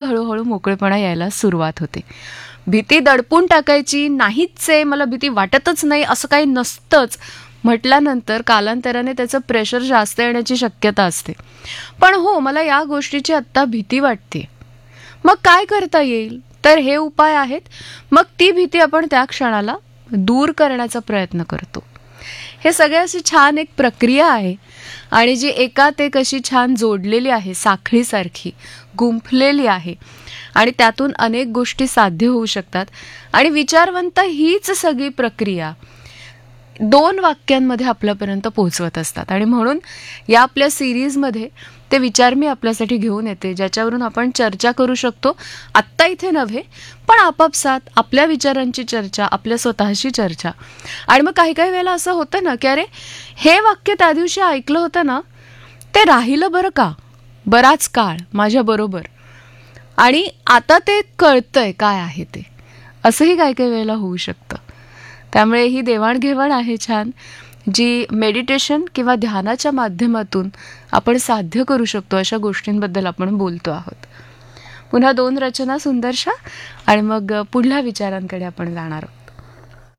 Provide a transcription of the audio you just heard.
हळूहळू मोकळेपणा यायला सुरुवात होते. भीती दडपून टाकायची, नाहीच आहे, मला भीती वाटतच नाही असं काही नसतंच म्हटल्यानंतर कालांतराने त्याचं प्रेशर जास्त येण्याची शक्यता असते. पण हो, मला या गोष्टीची आत्ता भीती वाटते, मग काय करता येईल? तर हे उपाय आहेत. मग ती भीती आपण त्या क्षणाला दूर करण्याचा प्रयत्न करतो. हे सगळे अशी छान एक प्रक्रिया आहे आणि जी एकात एक अशी छान जोडलेली आहे, साखळीसारखी गुंफलेली आहे आणि त्यातून अनेक गोष्टी साध्य होऊ शकतात. आणि विचारवंत हीच सगळी प्रक्रिया 2 वाक्यांमध्ये आपल्यापर्यंत पोहोचवत असतात. आणि म्हणून या आपल्या सिरीजमध्ये ते विचार मी आपल्यासाठी घेऊन येते, ज्याच्यावरून आपण चर्चा करू शकतो. आत्ता इथे नव्हे, पण आपापसात आपल्या विचारांची चर्चा, आपल्या स्वतःशी चर्चा. आणि मग काही काही वेळेला असं होतं ना की अरे, हे वाक्य त्या दिवशी ऐकलं होतं ना, ते राहिलं बरं का बराच काळ माझ्याबरोबर, आणि आता ते कळतंय काय आहे ते, असंही काही काही वेळेला होऊ शकतं. त्यामुळे ही देवाणघेवाण आहे छान, जी मेडिटेशन किंवा ध्यानाच्या माध्यमातून आपण साध्य करू शकतो. अशा गोष्टींबद्दल आपण बोलतो आहोत. पुन्हा 2 रचना सुंदरशा आणि मग पुढल्या विचारांकडे आपण जाणार आहोत.